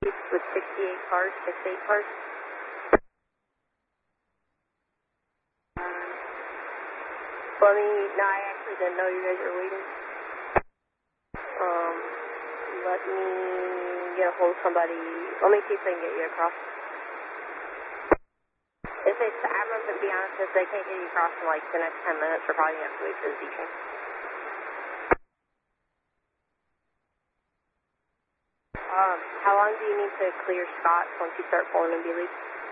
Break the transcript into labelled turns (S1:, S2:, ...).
S1: with 68 cars, 68 cars. No, I actually didn't know you guys were waiting. Let me get a hold of somebody. Let me see if they can get you across. I'm going to be honest, if they can't get you across in like the next 10 minutes, we're probably going to have to wait for the D-train. How long do you need to clear Scott once you start pulling in B-League?